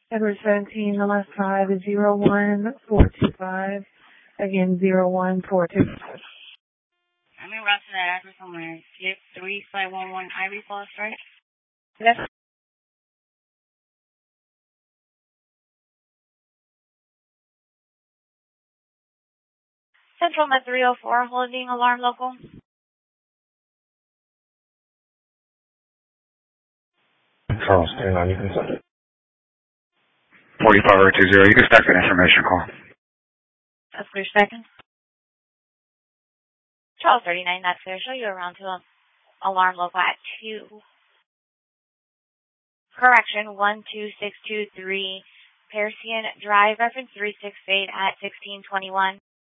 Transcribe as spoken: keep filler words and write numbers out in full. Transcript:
Edward seventeen, the last five is zero one four two five. Again, zero one four two five. I'm in route to that address somewhere. Skip three five one one Ivy Falls, right? Yes. Central Met three oh four, holding alarm local. Charles, staying on, you can send it. forty-five oh two zero, you can start that information call. That's clear second. Charles thirty-nine, that's clear. Show you around to um, alarm local at two. Correction, one two six two three, Persian Drive, reference three six eight at sixteen twenty-one.